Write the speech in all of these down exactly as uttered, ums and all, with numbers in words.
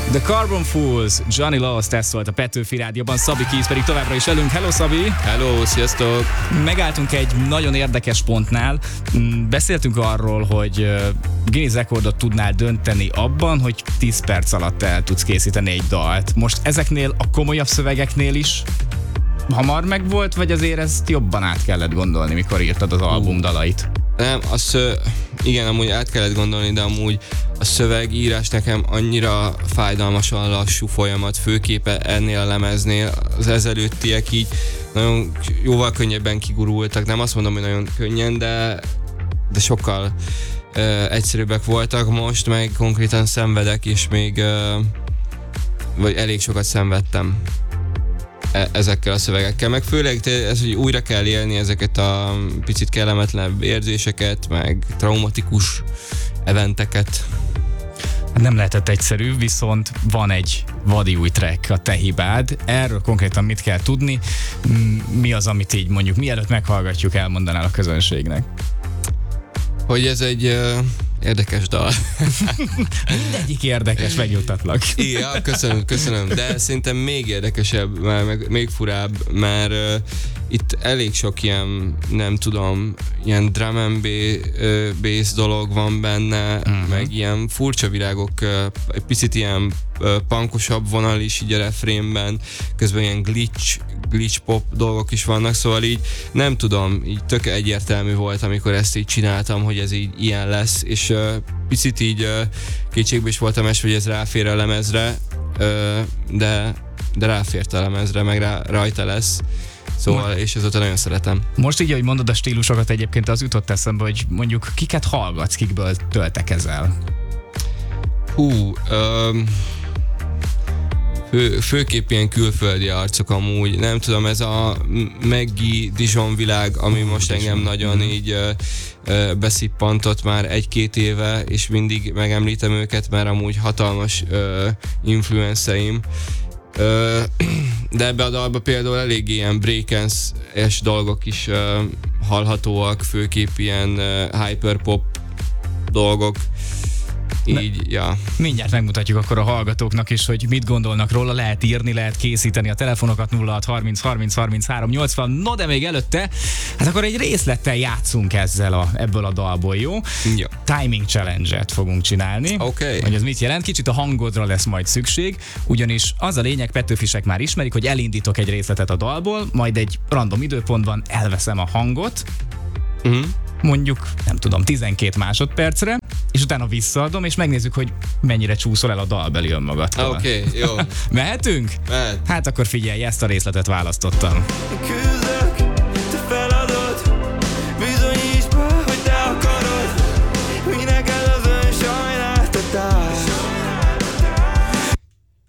The Carbon Fools, Johnny Lost, ez szólt a Petőfi Rádióban, Szabi Keys pedig továbbra is velünk. Hello, Szabi! Hello, sziasztok! Megálltunk egy nagyon érdekes pontnál. Beszéltünk arról, hogy Guinness rekordot tudnál dönteni abban, hogy tíz perc alatt el tudsz készíteni egy dalt. Most ezeknél a komolyabb szövegeknél is hamar megvolt, vagy azért ezt jobban át kellett gondolni, mikor írtad az album dalait? Nem, az, igen, amúgy át kellett gondolni, de amúgy a szövegírás nekem annyira fájdalmasan lassú folyamat, főképp ennél a lemeznél. Az ezelőttiek így nagyon jóval könnyebben kigurultak, nem azt mondom, hogy nagyon könnyen, de, de sokkal ö, egyszerűbbek voltak. Most meg konkrétan szenvedek, és még ö, vagy elég sokat szenvedtem ezekkel a szövegekkel, meg főleg ez, hogy újra kell élni ezeket a picit kellemetlenebb érzéseket, meg traumatikus eventeket. Nem lehetett egyszerű, viszont van egy vadi új track, a Te hibád. Erről konkrétan mit kell tudni? Mi az, amit így mondjuk mielőtt meghallgatjuk, elmondanál a közönségnek? Hogy ez egy uh, érdekes dal. Mindegyik érdekes, megnyugtatlak. Igen, köszönöm, köszönöm, de szerintem még érdekesebb, már meg, még furább, mert uh, itt elég sok ilyen, nem tudom, ilyen drum and bass dolog van benne, uh-huh. meg ilyen furcsa virágok, uh, egy picit ilyen uh, punkosabb vonal is így a refrénben, közben ilyen glitch, glitch pop dolgok is vannak, szóval így nem tudom, így tök egyértelmű volt, amikor ezt így csináltam, hogy ez így ilyen lesz, és uh, picit így uh, kétségbe is voltam esve, hogy ez ráfér a lemezre, uh, de, de ráfért a lemezre, meg rá, rajta lesz. Szóval, és ezóta nagyon szeretem. Most így, hogy mondod a stílusokat, egyébként az jutott eszembe, hogy mondjuk kiket hallgatsz, kikből töltekezel? Hú, um, fő, főképp ilyen külföldi arcok amúgy. Nem tudom, ez a Maggie Dijon világ, ami most Dijon. engem nagyon így uh, uh, beszippantott már egy-két éve, és mindig megemlítem őket, mert amúgy hatalmas uh, influenceim. Uh, de ebbe a dalba például elég ilyen breakdance-es dolgok is uh, hallhatóak, főképp ilyen uh, hyperpop dolgok. Így, ja. Mindjárt megmutatjuk akkor a hallgatóknak is, hogy mit gondolnak róla, lehet írni, lehet készíteni a telefonokat nulla hat harminc harminc harminchárom nyolcvan. No, de még előtte, hát akkor egy részlettel játszunk ezzel a, ebből a dalból, jó? Ja. Timing challenge-et fogunk csinálni. Oké. Okay. Hogy ez mit jelent? Kicsit a hangodra lesz majd szükség, ugyanis az a lényeg, Petőfisek már ismerik, hogy elindítok egy részletet a dalból, majd egy random időpontban elveszem a hangot, uh-huh. mondjuk, nem tudom, tizenkét másodpercre, és utána visszaadom, és megnézzük, hogy mennyire csúszol el a dalbeli önmagadtól. Oké, okay, jó. Mehetünk? Mehet. Hát akkor figyelj, ezt a részletet választottam. Küzdök, te feladod, bizonyítsd be, hogy te akarod, mi neked az önsajnáltatás.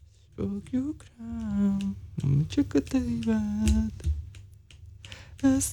Fogjuk rám, csak a te hibád.